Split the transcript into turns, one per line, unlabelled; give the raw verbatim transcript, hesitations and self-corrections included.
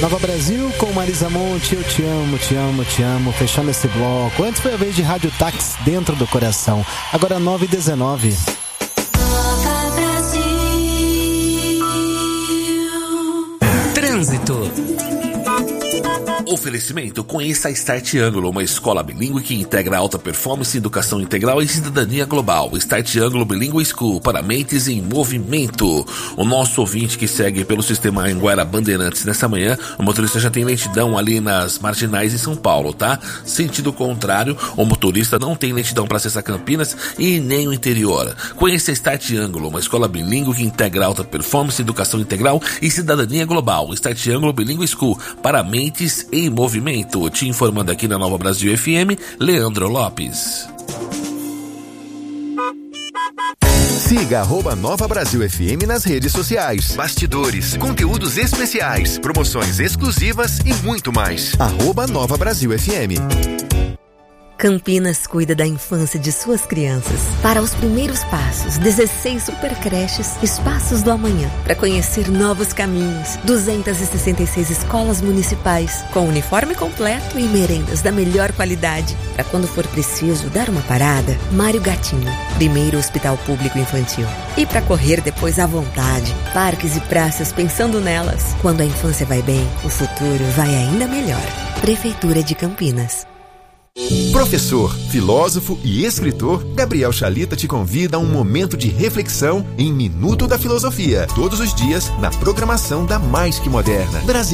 Nova Brasil com Marisa Monte, eu te amo, te amo, te amo. Fechando esse bloco. Antes foi a vez de Rádio Táxi dentro do coração. Agora nove e dezenove.
Trânsito.
Oferecimento: conheça a Start Ângulo, uma escola bilíngue que integra alta performance, educação integral e cidadania global. Start Ângulo Bilingue School, para mentes em movimento. O nosso ouvinte que segue pelo sistema Anguera Bandeirantes nessa manhã, o motorista já tem lentidão ali nas marginais em São Paulo, tá? Sentido contrário, o motorista não tem lentidão para acessar Campinas e nem o interior. Conheça a Start Ângulo, uma escola bilíngue que integra alta performance, educação integral e cidadania global. Start Ângulo Bilingue School, para mentes em movimento. Te informando aqui na Nova Brasil F M, Leandro Lopes.
Siga arroba Nova Brasil F M nas redes sociais. Bastidores, conteúdos especiais, promoções exclusivas e muito mais. Arroba Nova Brasil F M.
Campinas cuida da infância de suas crianças. Para os primeiros passos, dezesseis supercreches, espaços do amanhã. Para conhecer novos caminhos, duzentas e sessenta e seis escolas municipais, com uniforme completo e merendas da melhor qualidade. Para quando for preciso dar uma parada, Mário Gatinho, primeiro hospital público infantil. E para correr depois à vontade, parques e praças pensando nelas. Quando a infância vai bem, o futuro vai ainda melhor. Prefeitura de Campinas.
Professor, filósofo e escritor, Gabriel Chalita te convida a um momento de reflexão em Minuto da Filosofia, todos os dias na programação da Mais Que Moderna. Brasil.